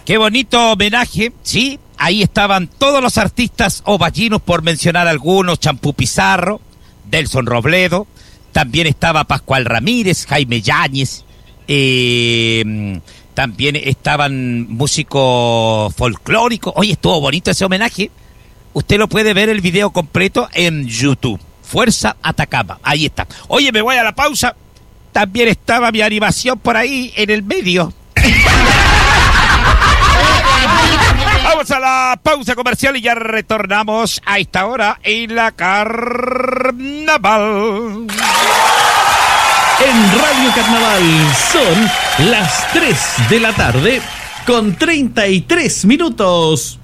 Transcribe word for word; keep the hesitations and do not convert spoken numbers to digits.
Qué bonito homenaje, sí. Ahí estaban todos los artistas ovallinos, por mencionar algunos: Champú Pizarro, Delson Robledo, también estaba Pascual Ramírez, Jaime Yáñez, eh, también estaban músicos folclóricos. Oye, estuvo bonito ese homenaje. Usted lo puede ver el video completo en YouTube. Fuerza Atacama, ahí está. Oye, me voy a la pausa. También estaba mi animación por ahí en el medio. Vamos a la pausa comercial y ya retornamos a esta hora en la Carnaval. En Radio Carnaval son las tres de la tarde con treinta y tres minutos.